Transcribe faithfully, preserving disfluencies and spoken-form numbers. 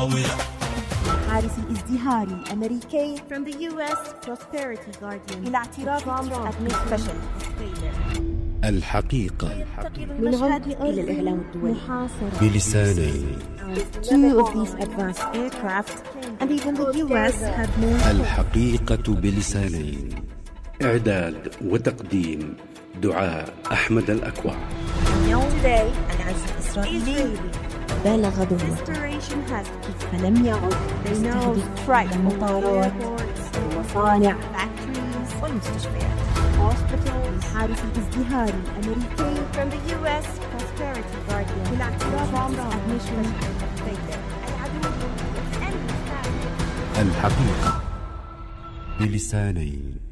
متطاولة. حارس الازدهار الأمريكي from the U S Prosperity Guardian إلى اعتراف ترامب فشل الحقيقة من عمق إلى الإعلام الدولي بلسانين. Two of these advanced aircraft and even the U S have more. الحقيقة بلسانين. إعداد وتقديم دعاء أحمد الأكوع. اليوم today العز الإسرائيلي بلغ ذروته فلم يعد يستهدف المطارات والمصانع والمستشفيات. الحارس الازدهاري الأمريكي from the U S Prosperity Guardian بالاعتراف admission الحقيقة بلسانين.